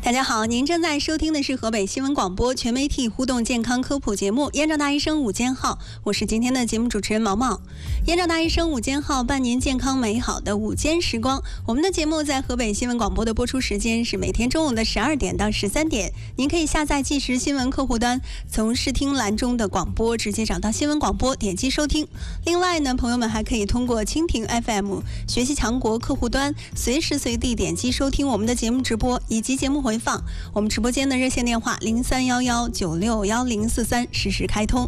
大家好，您正在收听的是河北新闻广播全媒体互动健康科普节目《燕赵大医生午间号》，我是今天的节目主持人毛毛。燕赵大医生午间号伴您健康美好的午间时光。我们的节目在河北新闻广播的播出时间是每天中午的12点到13点，您可以下载即时新闻客户端，从视听栏中的广播直接找到新闻广播，点击收听。另外呢，朋友们还可以通过蜻蜓 FM 学习强国客户端，随时随地点击收听我们的节目直播以及节目回放。我们直播间的热线电话0311961043实时开通。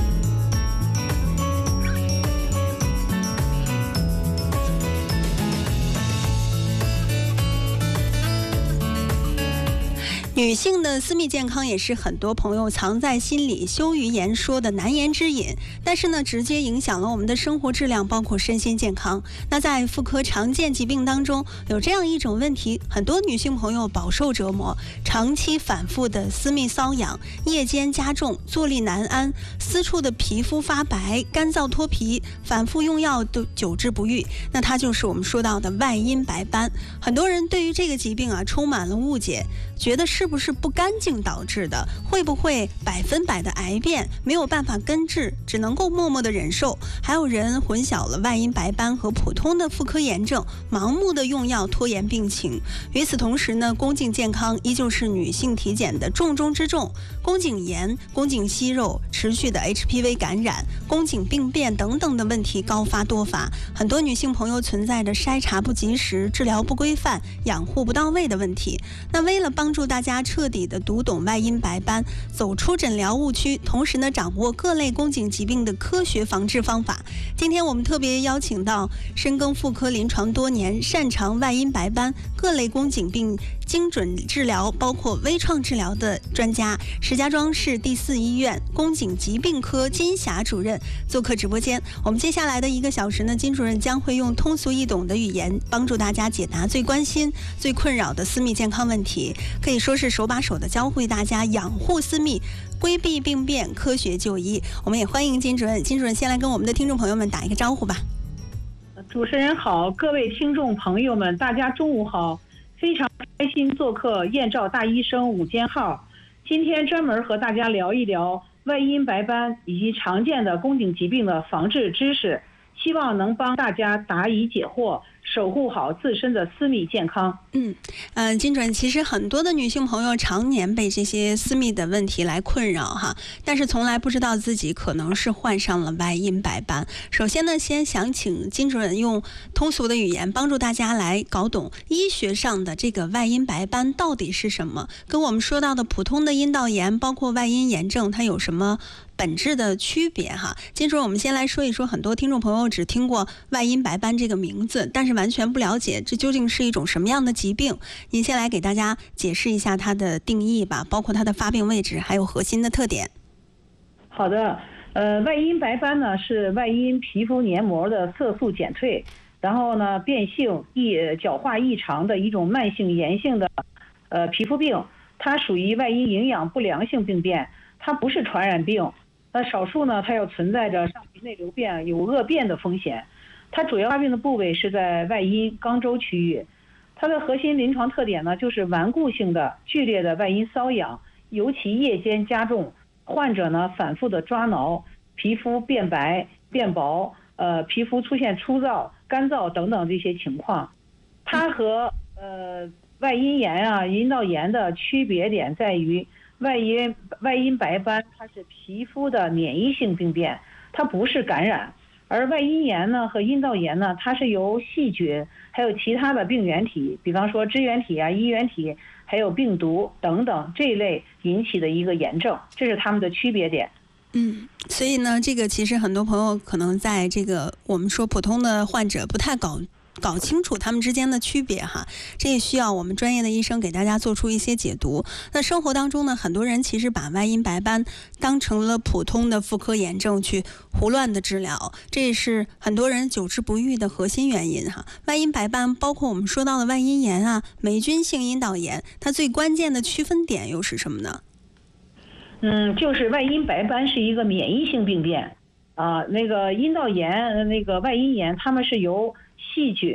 女性的私密健康也是很多朋友藏在心里羞于言说的难言之隐，但是呢，直接影响了我们的生活质量，包括身心健康。那在妇科常见疾病当中，有这样一种问题，很多女性朋友饱受折磨，长期反复的私密瘙痒，夜间加重，坐立难安，私处的皮肤发白、干燥脱皮，反复用药都久治不愈。那它就是我们说到的外阴白斑。很多人对于这个疾病充满了误解，觉得是不是不干净导致的？会不会100%的癌变没有办法根治，只能够默默的忍受？还有人混淆了外阴白斑和普通的妇科炎症，盲目的用药拖延病情。与此同时呢，宫颈健康依旧是女性体检的重中之重。宫颈炎、宫颈息肉、持续的 HPV 感染、宫颈病变等等的问题高发多发，很多女性朋友存在着筛查不及时、治疗不规范、养护不到位的问题。那为了帮助大家彻底的读懂外阴白斑，走出诊疗误区，同时呢掌握各类宫颈疾病的科学防治方法，今天我们特别邀请到深耕妇科临床多年，擅长外阴白斑各类宫颈病精准治疗，包括微创治疗的专家，石家庄市第4医院宫颈疾病科金霞主任做客直播间。我们接下来的1个小时呢，金主任将会用通俗易懂的语言帮助大家解答最关心、最困扰的私密健康问题，可以说是手把手的教会大家养护私密，规避病变，科学就医。我们也欢迎金主任。金主任先来跟我们的听众朋友们打一个招呼吧。 主持人好，各位听众朋友们，大家中午好，非常开心做客燕赵大医生午间号。今天专门和大家聊一聊外阴白斑以及常见的宫颈疾病的防治知识，希望能帮大家答疑解惑，守护好自身的私密健康。 金主任，其实很多的女性朋友常年被这些私密的问题来困扰哈，但是从来不知道自己可能是患上了外阴白斑。首先呢，先想请金主任用通俗的语言帮助大家来搞懂医学上的这个外阴白斑到底是什么，跟我们说到的普通的阴道炎，包括外阴炎症，它有什么本质的区别哈。金主任，我们先来说一说，很多听众朋友只听过外阴白斑这个名字，但是完全不了解这究竟是一种什么样的疾病。您先来给大家解释一下它的定义吧，包括它的发病位置还有核心的特点。 好的，外阴白斑呢是外阴皮肤黏膜的色素减退，然后呢变性角化异常的一种慢性炎性的皮肤病，它属于外阴营养不良性病变，它不是传染病。那少数呢，它要存在着上皮内瘤变有恶变的风险。它主要发病的部位是在外阴肛周区域。它的核心临床特点呢，就是顽固性的剧烈的外阴瘙痒，尤其夜间加重，患者呢反复的抓挠，皮肤变白变薄，皮肤出现粗糙、干燥等等这些情况。它和外阴炎阴道炎的区别点在于，外阴白斑它是皮肤的免疫性病变，它不是感染。而外阴炎呢和阴道炎呢，它是由细菌还有其他的病原体，比方说支原体衣原体还有病毒等等这一类引起的一个炎症，这是它们的区别点。 所以呢，这个其实很多朋友可能在这个我们说普通的患者不太搞清楚他们之间的区别哈，这也需要我们专业的医生给大家做出一些解读。那生活当中呢，很多人其实把外阴白斑当成了普通的妇科炎症去胡乱的治疗，这也是很多人久治不愈的核心原因哈。外阴白斑包括我们说到的外阴炎霉菌性阴道炎，它最关键的区分点又是什么呢？ 就是外阴白斑是一个免疫性病变那个阴道炎那个外阴炎，它们是由细菌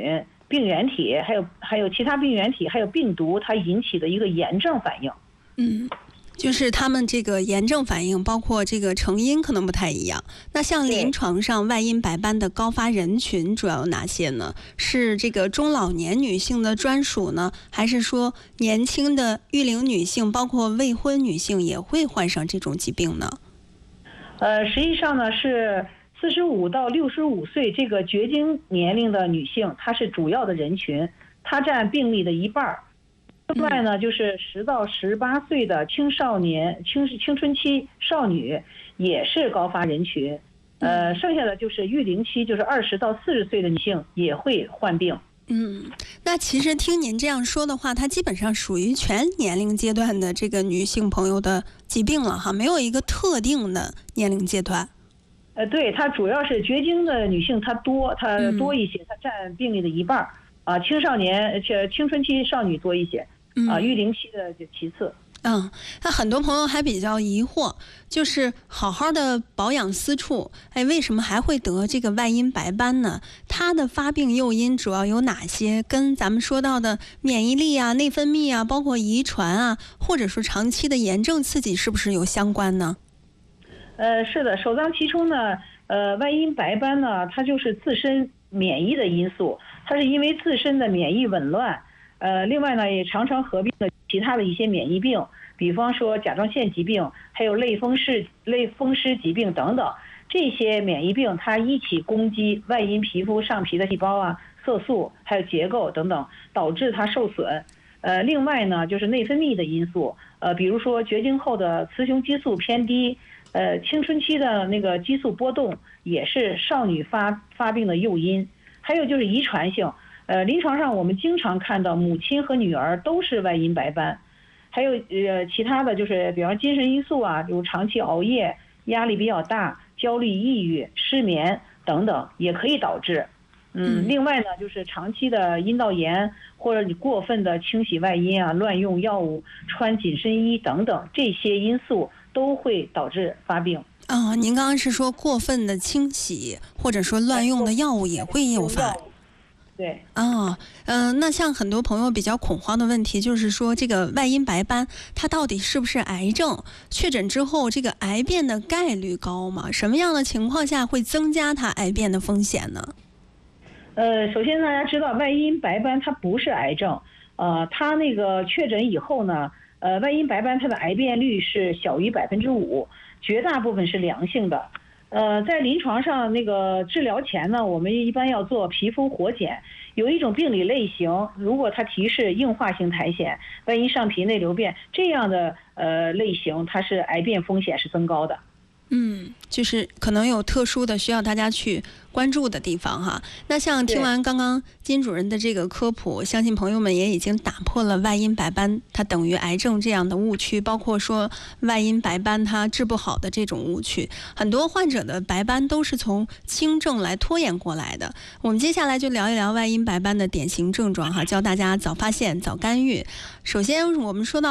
病原体，还有其他病原体，还有病毒，它引起的一个炎症反应。 就是他们这个炎症反应，包括这个成因可能不太一样。那像临床上外阴白斑的高发人群主要有哪些呢？是这个中老年女性的专属呢，还是说年轻的育龄女性，包括未婚女性也会患上这种疾病呢？ 实际上呢是45到65岁这个绝经年龄的女性，她是主要的人群，她占病例的1半。另外呢，就是10到18岁的青少年、青春期少女也是高发人群。剩下的就是育龄期，就是20到40岁的女性也会患病。 那其实听您这样说的话，它基本上属于全年龄阶段的这个女性朋友的疾病了哈，没有一个特定的年龄阶段。 对，它主要是绝经的女性，它多一些，它占病例的1半啊。青少年、青春期少女多一些啊，育龄期的就其次。 那很多朋友还比较疑惑，就是好好的保养私处，为什么还会得这个外阴白斑呢？它的发病诱因主要有哪些？跟咱们说到的免疫力啊、内分泌啊，包括遗传啊，或者说长期的炎症刺激，是不是有相关呢？ 是的，首当其冲呢，外阴白斑呢，它就是自身免疫的因素，它是因为自身的免疫紊乱，另外呢，也常常合并了其他的一些免疫病，比方说甲状腺疾病，还有类风湿疾病等等，这些免疫病它一起攻击外阴皮肤上皮的细胞啊、色素还有结构等等，导致它受损。另外呢，就是内分泌的因素，比如说绝经后的雌雄激素偏低。青春期的那个激素波动也是少女发病的诱因，还有就是遗传性。临床上我们经常看到母亲和女儿都是外阴白斑，还有其他的就是比方精神因素啊，有长期熬夜、压力比较大、焦虑、抑郁、失眠等等也可以导致。另外呢，就是长期的阴道炎或者你过分的清洗外阴啊、乱用药物、穿紧身衣等等，这些因素都会导致发病。 您刚刚是说过分的清洗或者说乱用的药物也会诱发？ 对。 那像很多朋友比较恐慌的问题就是说，这个外阴白斑它到底是不是癌症？确诊之后这个癌变的概率高吗？什么样的情况下会增加它癌变的风险呢？ 首先大家知道外阴白斑它不是癌症，它那个确诊以后呢，外阴白斑它的癌变率是小于5%，绝大部分是良性的。在临床上那个治疗前呢，我们一般要做皮肤活检，有一种病理类型，如果它提示硬化性苔藓、外阴上皮内瘤变这样的类型，它是癌变风险是增高的。 就是可能有特殊的需要大家去关注的地方哈。那像听完刚刚金主任的这个科普，相信朋友们也已经打破了外阴白斑它等于癌症这样的误区，包括说外阴白斑它治不好的这种误区。很多患者的白斑都是从轻症来拖延过来的。我们接下来就聊一聊外阴白斑的典型症状哈，教大家早发现、早干预。首先我们说到